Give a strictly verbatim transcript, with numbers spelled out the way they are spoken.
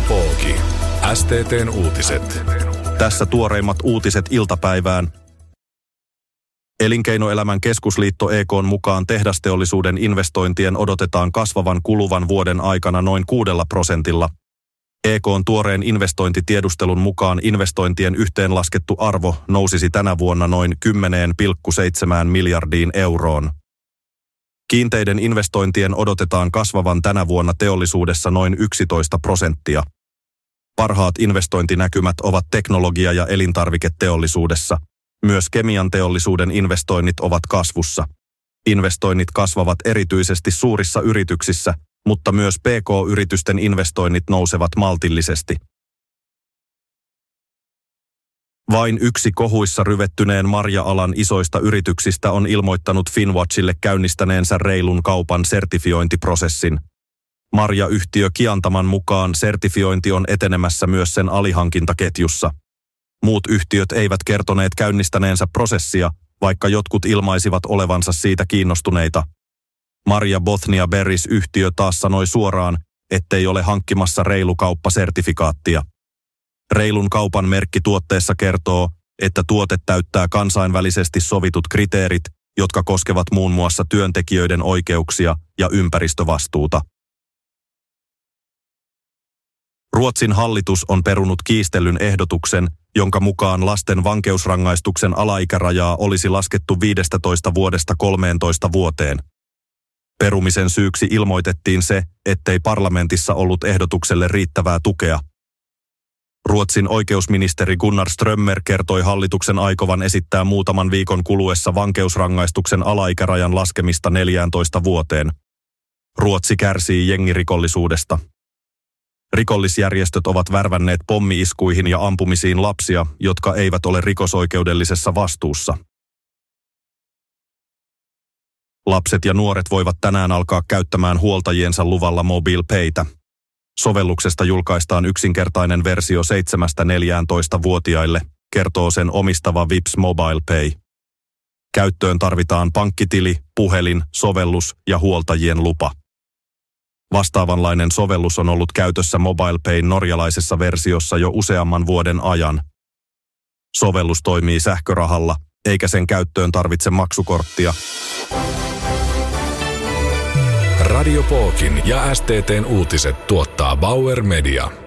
Radiopooki. S T T:n uutiset. Tässä tuoreimmat uutiset iltapäivään. Elinkeinoelämän keskusliitto E K:n mukaan tehdasteollisuuden investointien odotetaan kasvavan kuluvan vuoden aikana noin kuudella prosentilla. E K:n tuoreen investointitiedustelun mukaan investointien yhteenlaskettu arvo nousisi tänä vuonna noin kymmenen pilkku seitsemän miljardiin euroon. Kiinteiden investointien odotetaan kasvavan tänä vuonna teollisuudessa noin yksitoista prosenttia. Parhaat investointinäkymät ovat teknologia- ja elintarviketeollisuudessa. Myös kemian teollisuuden investoinnit ovat kasvussa. Investoinnit kasvavat erityisesti suurissa yrityksissä, mutta myös P K-yritysten investoinnit nousevat maltillisesti. Vain yksi kohuissa ryvettyneen marja-alan isoista yrityksistä on ilmoittanut Finnwatchille käynnistäneensä reilun kaupan sertifiointiprosessin. Marjayhtiö Kiantaman mukaan sertifiointi on etenemässä myös sen alihankintaketjussa. Muut yhtiöt eivät kertoneet käynnistäneensä prosessia, vaikka jotkut ilmaisivat olevansa siitä kiinnostuneita. Marja Bothnia Berries-yhtiö taas sanoi suoraan, ettei ole hankkimassa reilu kauppasertifikaattia. Reilun kaupan merkki tuotteessa kertoo, että tuote täyttää kansainvälisesti sovitut kriteerit, jotka koskevat muun muassa työntekijöiden oikeuksia ja ympäristövastuuta. Ruotsin hallitus on perunut kiistellyn ehdotuksen, jonka mukaan lasten vankeusrangaistuksen alaikärajaa olisi laskettu viidestätoista vuodesta kolmeentoista vuoteen. Perumisen syyksi ilmoitettiin se, ettei parlamentissa ollut ehdotukselle riittävää tukea. Ruotsin oikeusministeri Gunnar Strömmer kertoi hallituksen aikovan esittää muutaman viikon kuluessa vankeusrangaistuksen alaikärajan laskemista neljääntoista vuoteen. Ruotsi kärsii jengirikollisuudesta. Rikollisjärjestöt ovat värvänneet pommi-iskuihin ja ampumisiin lapsia, jotka eivät ole rikosoikeudellisessa vastuussa. Lapset ja nuoret voivat tänään alkaa käyttämään huoltajiensa luvalla MobilePaytä. Sovelluksesta julkaistaan yksinkertainen versio seitsemästä neljääntoista-vuotiaille, kertoo sen omistava Vipps MobilePay. Käyttöön tarvitaan pankkitili, puhelin, sovellus ja huoltajien lupa. Vastaavanlainen sovellus on ollut käytössä MobilePayn norjalaisessa versiossa jo useamman vuoden ajan. Sovellus toimii sähkörahalla, eikä sen käyttöön tarvitse maksukorttia. Radiopookin ja S T T:n uutiset tuottaa Bauer Media.